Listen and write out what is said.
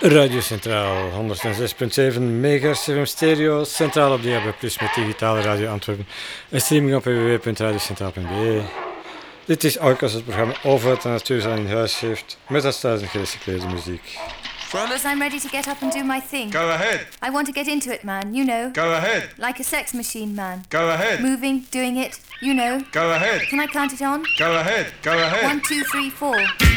Radio Centraal, 106.7 MHz FM stereo, centraal op DAB+, met digitale radio Antwerpen en streaming op www.radiocentraal.be. Dit is Orcas, het programma over wat de natuur aan in huis heeft, met als thuis een gerecycleerde muziek. Promise I'm ready to get up and do my thing. Go ahead. I want to get into it, man, you know. Go ahead. Like a sex machine, man. Go ahead. Moving, doing it, you know. Go ahead. Can I count it on? Go ahead. Go ahead. 1, 2, 3, 4.